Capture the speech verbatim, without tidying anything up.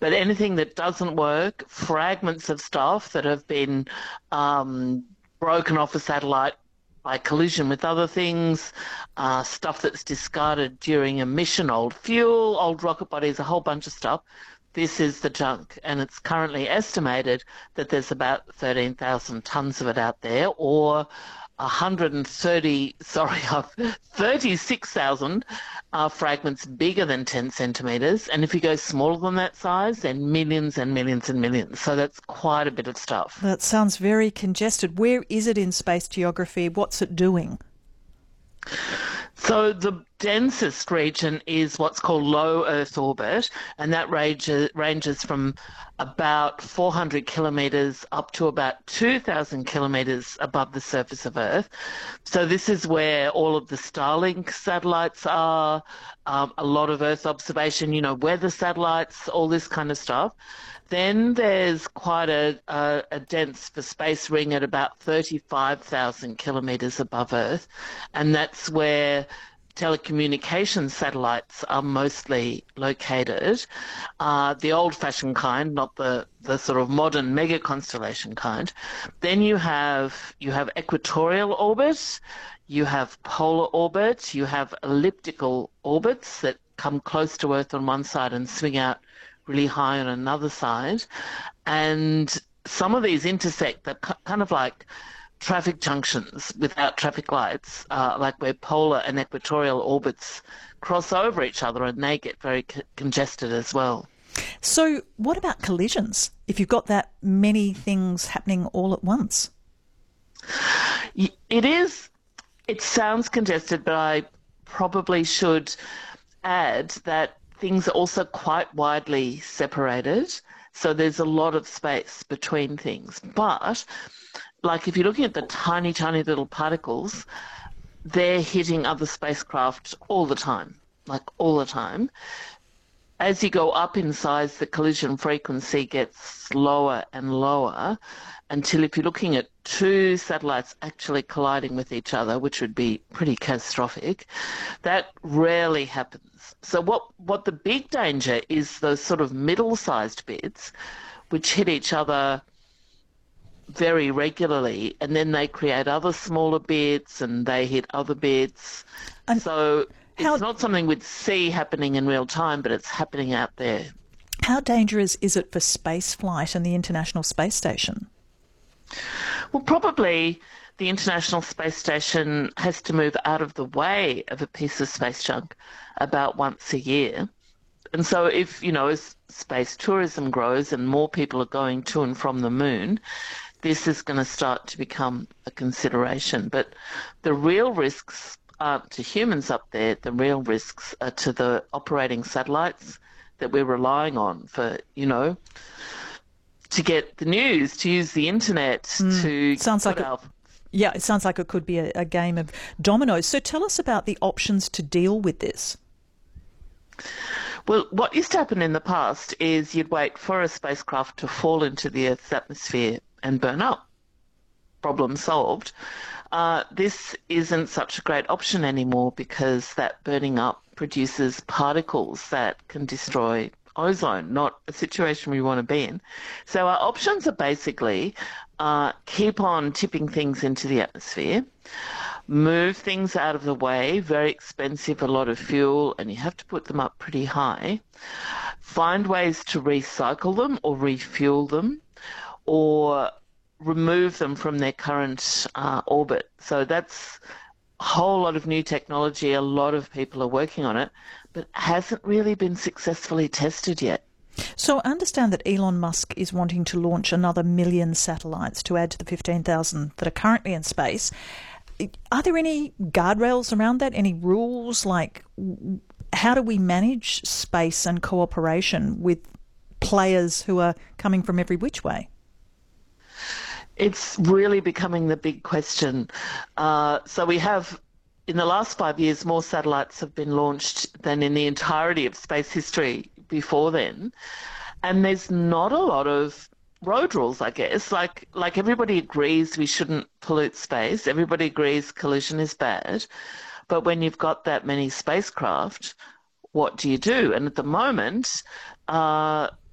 But anything that doesn't work, fragments of stuff that have been um, broken off a satellite by collision with other things, uh, stuff that's discarded during a mission, old fuel, old rocket bodies, a whole bunch of stuff. This is the junk, and it's currently estimated that there's about thirteen thousand tonnes of it out there, or one hundred thirty, sorry, thirty-six thousand uh, fragments bigger than ten centimetres. And if you go smaller than that size, then millions and millions and millions. So that's quite a bit of stuff. That sounds very congested. Where is it in space geography? What's it doing? So the densest region is what's called low Earth orbit, and that ranges, ranges from about four hundred kilometres up to about two thousand kilometres above the surface of Earth. So this is where all of the Starlink satellites are, um, a lot of Earth observation, you know, weather satellites, all this kind of stuff. Then there's quite a, a, a dense for space ring at about thirty-five thousand kilometres above Earth, and that's where telecommunications satellites are mostly located, uh, the old-fashioned kind, not the, the sort of modern mega constellation kind. Then you have you have equatorial orbit, you have polar orbit, you have elliptical orbits that come close to Earth on one side and swing out really high on another side, and some of these intersect. They're kind of like traffic junctions without traffic lights, uh, like where polar and equatorial orbits cross over each other, and they get very co- congested as well. So what about collisions, if you've got that many things happening all at once? It is, it sounds congested, but I probably should add that things are also quite widely separated, so there's a lot of space between things. But, like, if you're looking at the tiny, tiny little particles, they're hitting other spacecraft all the time, like all the time. As you go up in size, the collision frequency gets lower and lower until, if you're looking at two satellites actually colliding with each other, which would be pretty catastrophic, that rarely happens. So what, what the big danger is, those sort of middle-sized bits which hit each other very regularly, and then they create other smaller bits and they hit other bits. And so how, it's not something we'd see happening in real time, but it's happening out there. How dangerous is it for space flight and the International Space Station? Well, probably the International Space Station has to move out of the way of a piece of space junk about once a year. And so if, you know, as space tourism grows and more people are going to and from the moon, this is going to start to become a consideration. But the real risks aren't to humans up there. The real risks are to the operating satellites that we're relying on for, you know, to get the news, to use the internet, mm, to sounds like our... a, yeah, it sounds like it could be a, a game of dominoes. So tell us about the options to deal with this. Well, what used to happen in the past is you'd wait for a spacecraft to fall into the Earth's atmosphere and burn up. Problem solved. Uh, this isn't such a great option anymore because that burning up produces particles that can destroy ozone, not a situation we want to be in. So our options are basically uh, keep on tipping things into the atmosphere, move things out of the way, very expensive, a lot of fuel, and you have to put them up pretty high, find ways to recycle them or refuel them, or remove them from their current uh, orbit. So that's a whole lot of new technology. A lot of people are working on it, but hasn't really been successfully tested yet. So I understand that Elon Musk is wanting to launch another million satellites to add to the fifteen thousand that are currently in space. Are there any guardrails around that? Any rules? Like, how do we manage space and cooperation with players who are coming from every which way? It's really becoming the big question. Uh, so we have, in the last five years, more satellites have been launched than in the entirety of space history before then. And there's not a lot of road rules, I guess. Like, like everybody agrees we shouldn't pollute space. Everybody agrees collision is bad. But when you've got that many spacecraft, what do you do? And at the moment, uh,